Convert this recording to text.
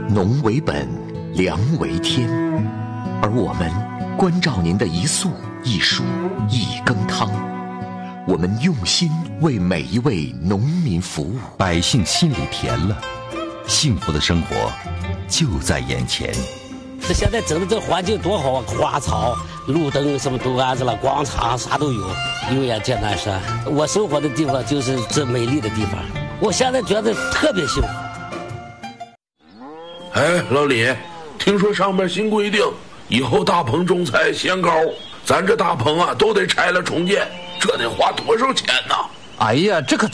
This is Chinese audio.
农为本，粮为天，而我们关照您的一粟一蔬一羹汤，我们用心为每一位农民服务， 百姓心里甜了，幸福的生活就在眼前。 这现在整的这环境多好啊，花草、路灯什么都安置了，广场啥都有，油盐剑南山。我生活的地方就是这美丽的地方，我现在觉得特别幸福。 哎，老李，听说上面新规定，以后大棚种菜限高，咱这大棚啊都得拆了重建，这得花多少钱呢？ 哎呀，这可